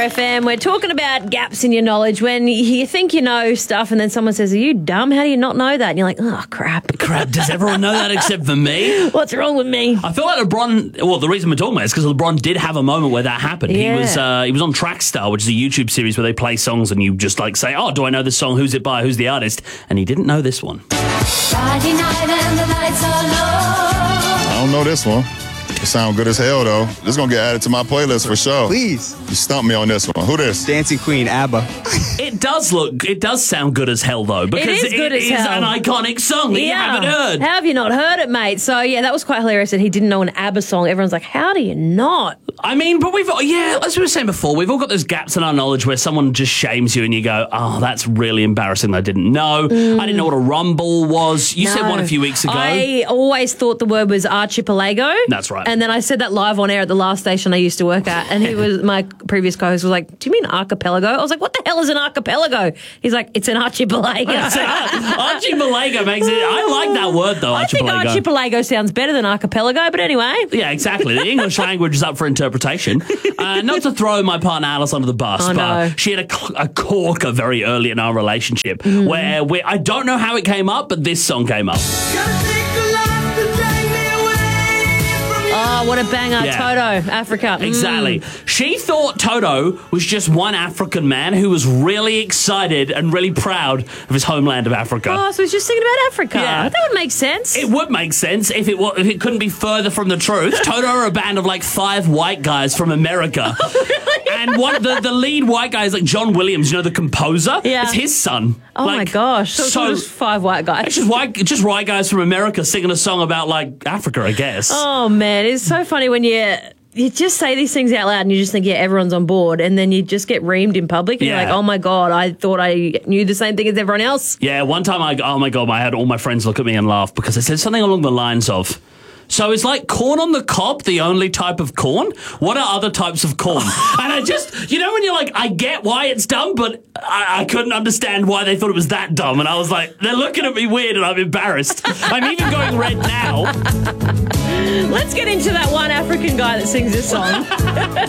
FM. We're talking about gaps in your knowledge when you think you know stuff and then someone says, are you dumb? How do you not know that? And you're like, oh, crap. Crap, does everyone know that except for me? What's wrong with me? I feel like LeBron, well, the reason we're talking about it is because LeBron did have a moment where that happened. Yeah. He was on Trackstar, which is a YouTube series where they play songs and you just like say, oh, do I know this song? Who's it by? Who's the artist? And he didn't know this one. Friday night and the lights are low. I don't know this one. It sound good as hell, though. This is going to get added to my playlist for sure. Please. You stumped me on this one. Who this? Dancing Queen, ABBA. It does sound good as hell, though. Because It is good as hell. an iconic song that you haven't heard. How have you not heard it, mate? So, yeah, that was quite hilarious that he didn't know an ABBA song. Everyone's like, how do you not? I mean, but as we were saying before, we've all got those gaps in our knowledge where someone just shames you and you go, oh, that's really embarrassing. I didn't know. I didn't know what a rumble was. You said one a few weeks ago. I always thought the word was archipelago. That's right. And then I said that live on air at the last station I used to work at, and he was my previous co-host was like, do you mean archipelago? I was like, what the hell is an archipelago? He's like, it's an archipelago. Archipelago makes it. I like that word though. I think archipelago sounds better than archipelago, but anyway. Yeah, exactly. The English language is up for interpretation. Not to throw my partner Alice under the bus, but she had a corker very early in our relationship where I don't know how it came up, but this song came up. Oh, what a banger. Yeah. Toto, Africa. Exactly. She thought Toto was just one African man who was really excited and really proud of his homeland of Africa. Oh, so he's just singing about Africa. Yeah. That would make sense. It would make sense if it couldn't be further from the truth. Toto are a band of like 5 white guys from America. Oh, really? And one the lead white guy is like John Williams, you know, the composer? Yeah. It's his son. Oh, my gosh. So it's just 5 white guys. It's just white guys from America singing a song about like Africa, I guess. Oh, man. It's so funny when you just say these things out loud and you just think, yeah, everyone's on board, and then you just get reamed in public and you're like, oh my God, I thought I knew the same thing as everyone else. Yeah, one time I had all my friends look at me and laugh because I said something along the lines of, so is like corn on the cob the only type of corn? What are other types of corn? And I just, you know when you're like, I get why it's dumb, but I couldn't understand why they thought it was that dumb. And I was like, they're looking at me weird and I'm embarrassed. I'm even going red now. Let's get into that one African guy that sings this song.